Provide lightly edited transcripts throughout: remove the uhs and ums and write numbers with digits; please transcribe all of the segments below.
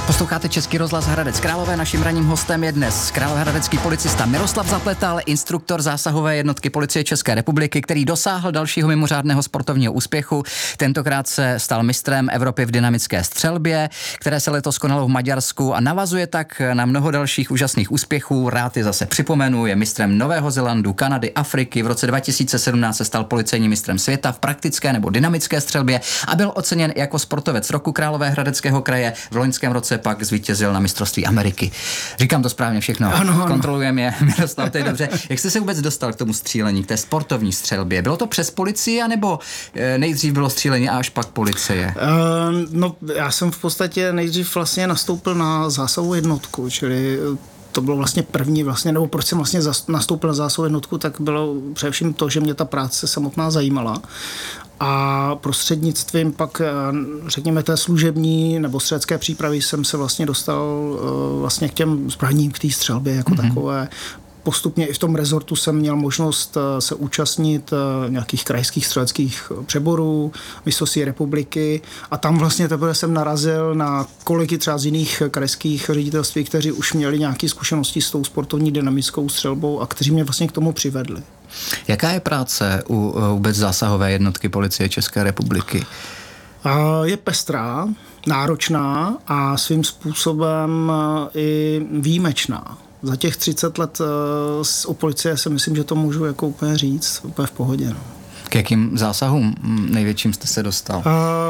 Posloucháte Český rozhlas Hradec Králové. Naším ranním hostem je dnes královéhradecký policista Miroslav Zapletal, instruktor zásahové jednotky Policie České republiky, který dosáhl dalšího mimořádného sportovního úspěchu. Tentokrát se stal mistrem Evropy v dynamické střelbě, které se letos konalo v Maďarsku a navazuje tak na mnoho dalších úžasných úspěchů. Rád je zase připomenu, je mistrem Nového Zélandu, Kanady, Afriky. V roce 2017 se stal policejním mistrem světa v praktické nebo dynamické střelbě a byl oceněn jako sportovec roku Královéhradeckého kraje. V loňském roce pak zvítězil na mistrovství Ameriky. Říkám to správně všechno. Ano. Kontrolujeme je, Miroslav, to je dobře. Jak jste se vůbec dostal k tomu střílení, k té sportovní střelbě? Bylo to přes policii, anebo nejdřív bylo střílení a až pak policie? No, já jsem v podstatě nejdřív vlastně nastoupil na zásahovou jednotku, čili to bylo vlastně první, nebo proč jsem vlastně nastoupil na zásahovou jednotku, tak bylo především to, že mě ta práce samotná zajímala. A prostřednictvím pak, řekněme, té služební nebo střelecké přípravy jsem se vlastně dostal vlastně k těm zbraním, k té střelbě jako takové. Postupně i v tom rezortu jsem měl možnost se účastnit nějakých krajských střeleckých přeborů, mistrovství republiky a tam vlastně teprve jsem narazil na kolegy třeba z jiných krajských ředitelství, kteří už měli nějaké zkušenosti s tou sportovní dynamickou střelbou a kteří mě vlastně k tomu přivedli. Jaká je práce u vůbec zásahové jednotky Policie České republiky? Je pestrá, náročná a svým způsobem i výjimečná. Za těch 30 let u policie si myslím, že to můžu jako úplně říct, úplně v pohodě. No. K jakým zásahům největším jste se dostal?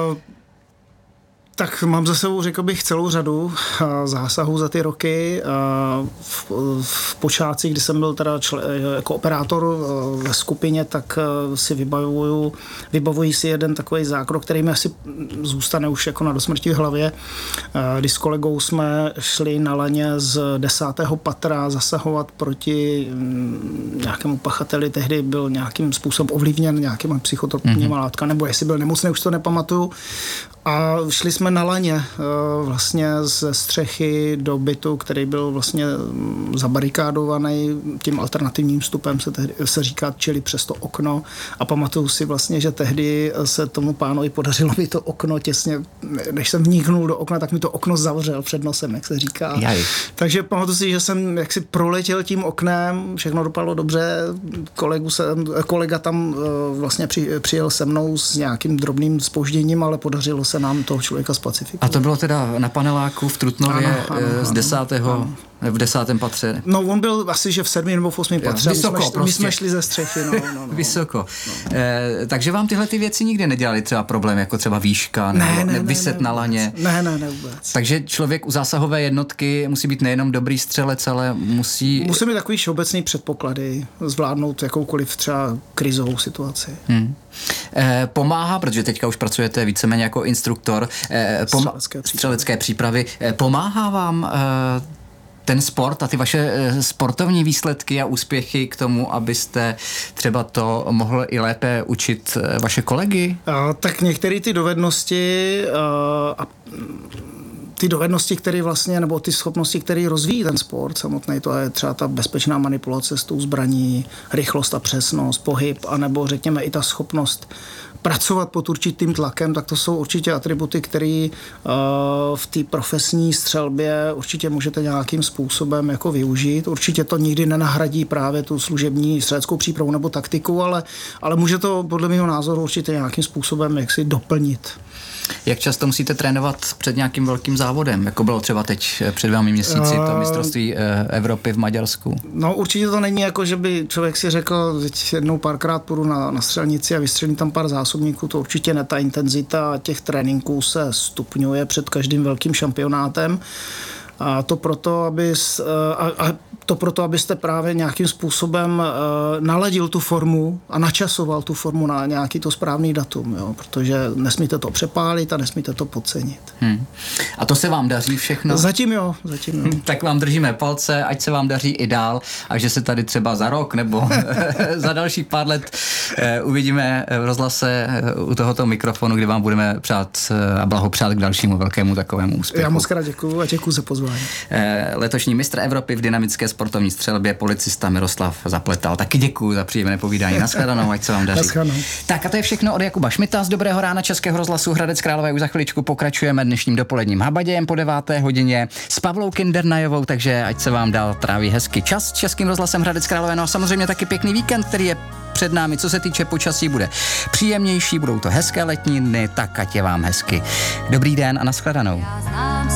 Tak mám za sebou, řekl bych, celou řadu zásahů za ty roky. V počátcích, kdy jsem byl teda jako operátor ve skupině, tak si vybavuji si jeden takový zákrok, který mi asi zůstane už jako na dosmrti v hlavě. Kdy s kolegou jsme šli na laně z 10. patra zasahovat proti nějakému pachateli, tehdy byl nějakým způsobem ovlivněn nějakýma psychotropníma látkami, nebo jestli byl nemocný, už to nepamatuju. A šli jsme na laně vlastně ze střechy do bytu, který byl vlastně zabarikádovaný tím alternativním vstupem, se říká, čili přes to okno. A pamatuju si vlastně, že tehdy se tomu pánovi podařilo mi to okno těsně, než jsem vniknul do okna, tak mi to okno zavřel před nosem, jak se říká. Jaj. Takže pamatuju si, že jsem jaksi proletěl tím oknem, všechno dopadlo dobře, kolega tam vlastně přijel se mnou s nějakým drobným zpožděním, ale podařilo se nám toho člověka spacifikovat. A to bylo teda na paneláku v Trutnově z 10. v 10. patře? No, on byl asi, že v 7. nebo v 8. patře. Vysoko, my jsme šli ze střechy. No. Vysoko. No. Takže vám tyhle ty věci nikdy nedělali třeba problém, jako třeba výška, nebo vyset na laně? Ne, vůbec. Takže člověk u zásahové jednotky musí být nejenom dobrý střelec, ale musí mít takový všeobecný předpoklady, zvládnout jakoukoliv třeba krizovou situaci. Pomáhá, protože teďka už pracujete víceméně jako instruktor střelecké přípravy. Pomáhá vám ten sport a ty vaše sportovní výsledky a úspěchy k tomu, abyste třeba to mohl i lépe učit vaše kolegy? Tak některé ty dovednosti, které vlastně, nebo ty schopnosti, které rozvíjí ten sport samotný, to je třeba ta bezpečná manipulace s tou zbraní, rychlost a přesnost, pohyb, anebo řekněme i ta schopnost pracovat pod určitým tlakem, tak to jsou určitě atributy, které v té profesní střelbě určitě můžete nějakým způsobem jako využít. Určitě to nikdy nenahradí právě tu služební střeleckou přípravu nebo taktiku, ale může to podle mého názoru určitě nějakým způsobem jaksi doplnit. Jak často musíte trénovat před nějakým velkým závodem, jako bylo třeba teď před 2 měsíci to mistrovství Evropy v Maďarsku? No určitě to není jako, že by člověk si řekl, že jednou párkrát půjdu na střelnici a vystřelím tam pár zásobníků, to určitě ne, ta intenzita těch tréninků se stupňuje před každým velkým šampionátem. A to proto, abyste právě nějakým způsobem naladil tu formu a načasoval tu formu na nějaký to správný datum, jo? Protože nesmíte to přepálit a nesmíte to podcenit. A to se vám daří všechno? Zatím jo. Tak vám držíme palce, ať se vám daří i dál a že se tady třeba za rok nebo za dalších pár let uvidíme v rozhlase u tohoto mikrofonu, kdy vám budeme přát a blahopřát k dalšímu velkému takovému úspěchu. Já moc krát děkuju a děkuju za pozvání. Letošní mistr Evropy v dynamické sportovní střelbě policista Miroslav Zapletal. Taky děkuji za příjemné povídání. Naschledanou, ať se vám daří. Tak a to je všechno od Jakuba Šmita z Dobrého rána Českého rozhlasu Hradec Králové. Už za chviličku pokračujeme dnešním dopoledním habadějem po 9. hodině s Pavlou Kindernajovou, takže ať se vám dál tráví hezky čas s Českým rozhlasem Hradec Králové. No a samozřejmě taky pěkný víkend, který je před námi. Co se týče počasí, bude příjemnější, budou to hezké letní dny, tak ať je vám hezky. Dobrý den a naschledanou.